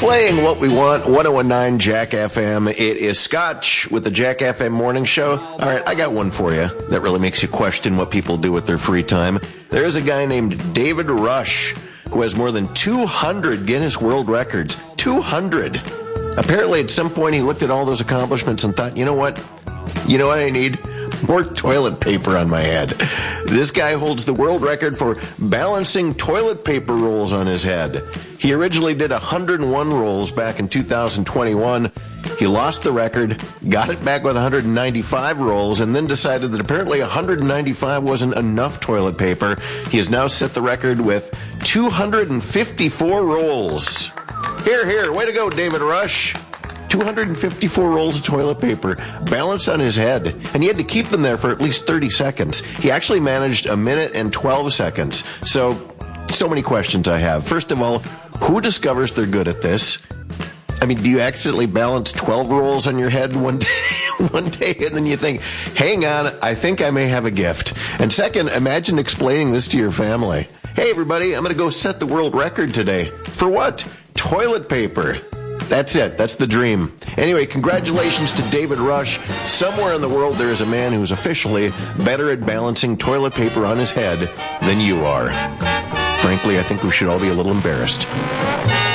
Playing what we want, 1019 Jack FM. It is Scotch with the Jack FM Morning Show. All right, I got one for you that really makes you question what people do with their free time. There's a guy named David Rush who has more than 200 Guinness World Records. 200. Apparently, at some point, he looked at all those accomplishments and thought, you know what? You know what I need? More toilet paper on my head. This guy holds the world record for balancing toilet paper rolls on his head. He originally did 101 rolls back in 2021. He lost the record, got it back with 195 rolls, and then decided that apparently 195 wasn't enough toilet paper. He has now set the record with 254 rolls. Here, way to go, David Rush. 254 rolls of toilet paper balanced on his head, and he had to keep them there for at least 30 seconds. He actually managed a minute and 12 seconds. So many questions I have. First of all, who discovers they're good at this? I mean, do you accidentally balance 12 rolls on your head one day, and then you think, hang on, I think I may have a gift? And second, imagine explaining this to your family. Hey, everybody, I'm going to go set the world record today. For what? Toilet paper. That's it. That's the dream. Anyway, congratulations to David Rush. Somewhere in the world there is a man who's officially better at balancing toilet paper on his head than you are. Frankly, I think we should all be a little embarrassed.